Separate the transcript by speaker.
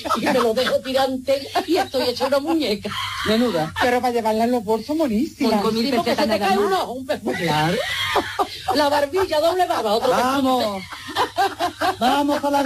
Speaker 1: y me lo dejo tirante y estoy hecha una muñeca.
Speaker 2: Menuda.
Speaker 3: Pero para llevarla en los bolsos, monísima.
Speaker 2: Con mil
Speaker 1: Sí, porque
Speaker 2: pesetas
Speaker 1: se te
Speaker 2: nada
Speaker 1: cae
Speaker 2: más.
Speaker 1: un ojo, un pez. Claro. La barbilla, doble barba, otro
Speaker 2: Vamos. Vamos a la